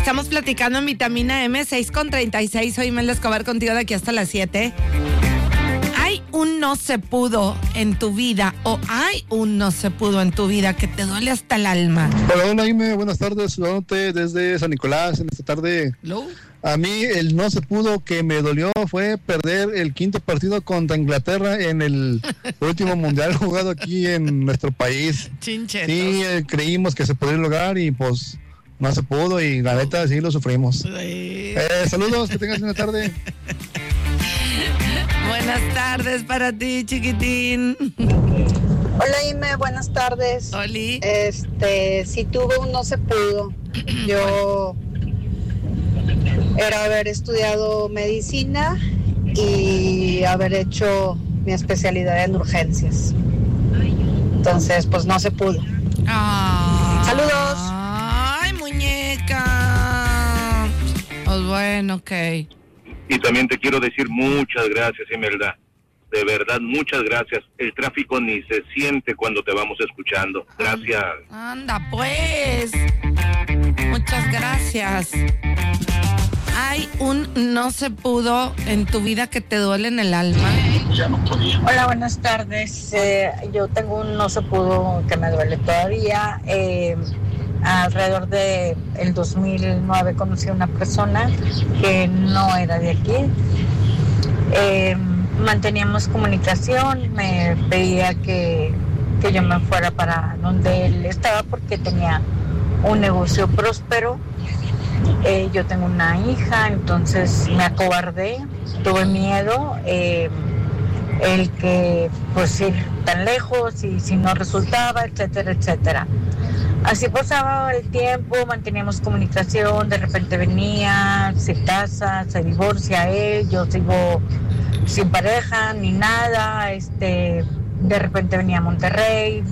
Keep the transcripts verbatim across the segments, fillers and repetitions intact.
Estamos platicando en Vitamina M, seis con treinta y seis. Soy Imelda Escobar, contigo de aquí hasta las siete. ¿Hay un no se pudo en tu vida o hay un no se pudo en tu vida que te duele hasta el alma? Hola, hola, Ime, buenas tardes, saludándote desde San Nicolás en esta tarde. ¿Hello? A mí el no se pudo que me dolió fue perder el quinto partido contra Inglaterra en el último mundial jugado aquí en nuestro país. Chinchetos. Sí, eh, creímos que se podría lograr y pues no se pudo y la neta sí lo sufrimos. Sí. Eh, saludos, que tengas una tarde. Buenas tardes para ti, chiquitín. Hola, Ime, buenas tardes. Oli. Este, si tuve un no se pudo. Yo era haber estudiado medicina y haber hecho mi especialidad en urgencias. Entonces, pues no se pudo. Ah, Saludos. Ay, muñeca. Pues bueno, ok. Y también te quiero decir muchas gracias, Imelda. De verdad, muchas gracias. El tráfico ni se siente cuando te vamos escuchando. Gracias. Anda, pues. Muchas gracias. ¿Hay un no se pudo en tu vida que te duele en el alma? Ya no podía. Hola, buenas tardes. Eh, yo tengo un no se pudo que me duele todavía. Eh, alrededor de el dos mil nueve conocí a una persona que no era de aquí. Eh, manteníamos comunicación, me pedía que, que yo me fuera para donde él estaba porque tenía un negocio próspero. Eh, yo tengo una hija, entonces me acobardé, tuve miedo, eh, el que pues ir tan lejos y si no resultaba, etcétera, etcétera. Así pasaba el tiempo, manteníamos comunicación, de repente venía, se casa, se divorcia él, yo sigo sin pareja ni nada, este, de repente venía a Monterrey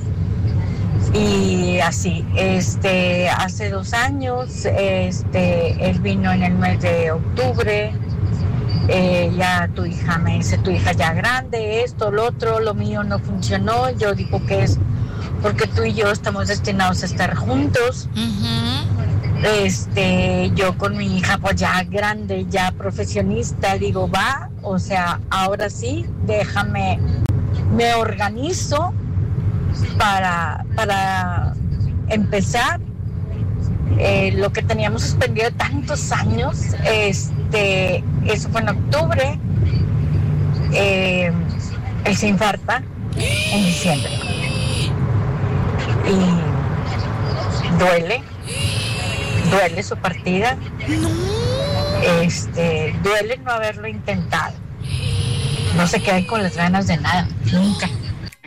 y así. Este, hace dos años, este, él vino en el mes de octubre. Eh, ya tu hija me dice, tu hija ya grande, esto, lo otro, lo mío no funcionó. Yo digo que es porque tú y yo estamos destinados a estar juntos. Uh-huh. Este, yo con mi hija pues ya grande, ya profesionista, digo, va, o sea, ahora sí, déjame, me organizo para, para empezar eh, lo que teníamos suspendido tantos años. Este, eso fue en octubre. Eh, él se infarta en diciembre. Y duele, duele su partida, este, duele no haberlo intentado, no se quedan con las ganas de nada, nunca,